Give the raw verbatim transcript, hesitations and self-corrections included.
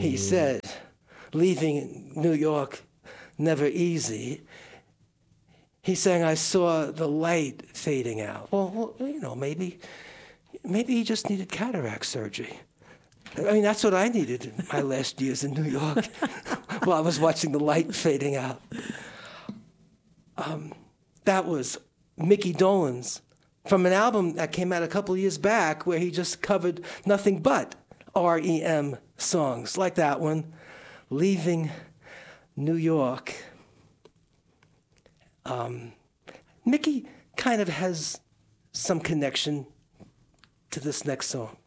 he said, leaving New York never easy. He sang, I saw the light fading out. Well, well, you know, maybe, maybe he just needed cataract surgery. I mean, that's what I needed in my last years in New York while I was watching the light fading out. Um, that was Mickey Dolenz from an album that came out a couple of years back where he just covered nothing but R E M songs, like that one, Leaving New York. Um, Mickey kind of has some connection to this next song.